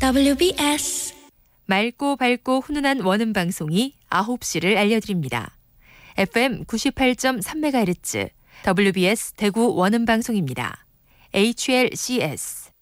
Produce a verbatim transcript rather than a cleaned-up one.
더블유비에스 맑고 밝고 훈훈한 원음 방송이 아홉 시를 알려드립니다. 에프엠 구십팔 점 삼 메가헤르츠 더블유비에스 대구 원음 방송입니다. 에이치엘씨에스